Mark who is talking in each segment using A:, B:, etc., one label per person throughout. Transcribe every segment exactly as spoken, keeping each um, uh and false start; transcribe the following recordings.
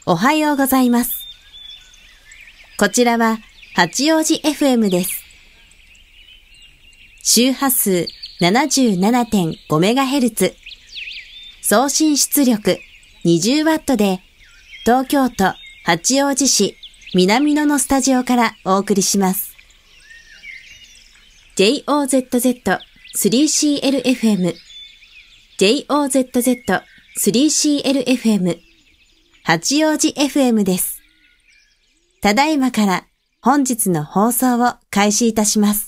A: おはようございます。こちらは八王子 エフエム です。周波数 ななじゅうななてんごメガヘルツ、送信出力 にじゅうワット で、東京都八王子市南野のスタジオからお送りします。ジェイオーゼットゼットスリーシーエルエフエム、ジェイオーゼットゼットスリーシーエルエフエム、八王子 エフエム です。ただいまから本日の放送を開始いたします。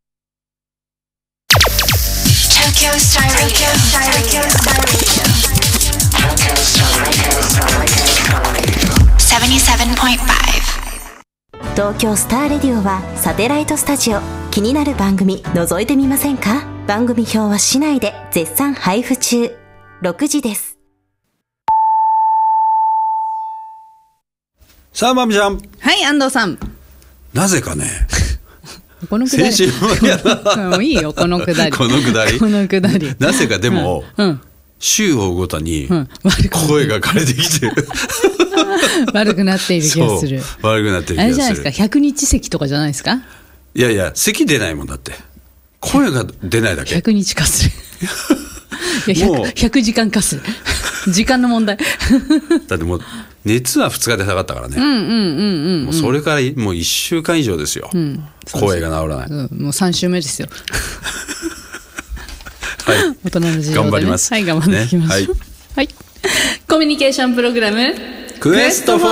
B: Tokyo Star Radio. Tokyo Star Radio. Tokyo Star Radio. seventy-seven point five.
A: 東京スターレディオはサテライトスタジオ。気になる番組覗いてみませんか？番組表は市内で絶賛配布中。ろくじです。
C: さあまみちゃん。
D: はい、安藤さん。
C: なぜかね。
D: このくだり。
C: 先週もやな。
D: もういいよ、このくだり。
C: このくだり。
D: このくだり。
C: なぜかでも、
D: うんうん、
C: 週を追うごとに、
D: うん、
C: 声が枯れてきてる。
D: 悪くなっている気がする。
C: 悪くなってる気がする。
D: あれじゃないですか、ひゃくにち咳とかじゃないですか？
C: いやいや、咳出ないもんだって。声が出ないだけ。
D: ひゃくにちかする。いや 100, ひゃくじかんかする。時間の問題。
C: だってもう、熱はふつかで下がったからね。
D: うんうんうんうん、うん。
C: もうそれからもういっしゅうかん以上ですよ。うん、声が治らない。
D: うん、もうさん週目ですよ。
C: はい。
D: 大人の事情で、ね、
C: 頑張ります。
D: はい、頑張っていきましょう。ね、はい。はい。コミュニケーションプログラム、
C: クエストフォー